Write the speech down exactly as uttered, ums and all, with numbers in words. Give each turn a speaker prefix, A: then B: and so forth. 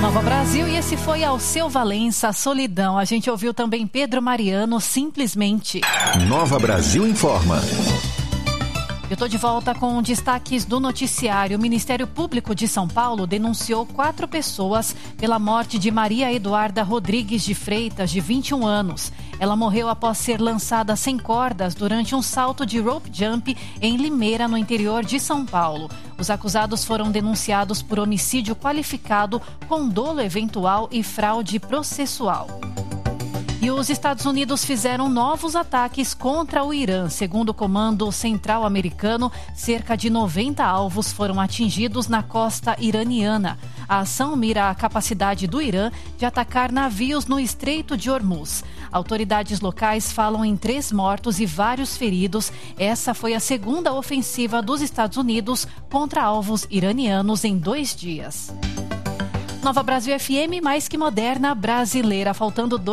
A: Nova Brasil, e esse foi Alceu Valença, Solidão. A gente ouviu também Pedro Mariano, Simplesmente.
B: Nova Brasil informa.
A: Eu estou de volta com destaques do noticiário. O Ministério Público de São Paulo denunciou quatro pessoas pela morte de Maria Eduarda Rodrigues de Freitas, de vinte e um anos. Ela morreu após ser lançada sem cordas durante um salto de rope jump em Limeira, no interior de São Paulo. Os acusados foram denunciados por homicídio qualificado com dolo eventual e fraude processual. E os Estados Unidos fizeram novos ataques contra o Irã. Segundo o Comando Central Americano, cerca de noventa alvos foram atingidos na costa iraniana. A ação mira a capacidade do Irã de atacar navios no Estreito de Hormuz. Autoridades locais falam em três mortos e vários feridos. Essa foi a segunda ofensiva dos Estados Unidos contra alvos iranianos em dois dias. Nova Brasil F M, mais que moderna, brasileira. Faltando dois